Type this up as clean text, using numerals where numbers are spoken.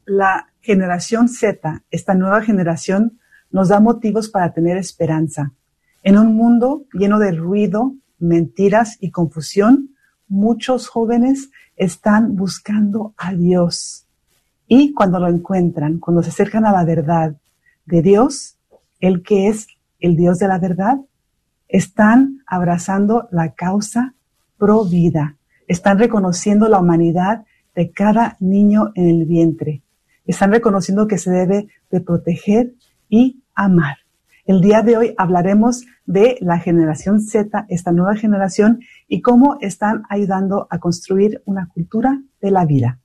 La generación Z, esta nueva generación, nos da motivos para tener esperanza. En un mundo lleno de ruido, mentiras y confusión, muchos jóvenes están buscando a Dios. Y cuando lo encuentran, cuando se acercan a la verdad de Dios, el que es el Dios de la verdad, están abrazando la causa pro vida. Están reconociendo la humanidad de cada niño en el vientre. Están reconociendo que se debe de proteger y amar. El día de hoy hablaremos de la generación Z, esta nueva generación, y cómo están ayudando a construir una cultura de la vida.